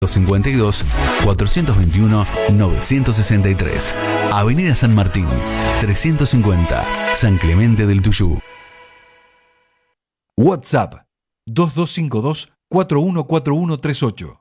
52 421 963. Avenida San Martín, 350, San Clemente del Tuyú. WhatsApp 2252 414138.